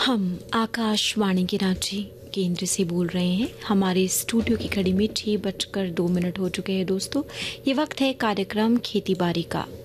हम आकाशवाणी के रांची केंद्र से बोल रहे हैं। हमारे स्टूडियो की घड़ी में 6:02 हो चुके हैं दोस्तों। ये वक्त है कार्यक्रम खेती बाड़ी का।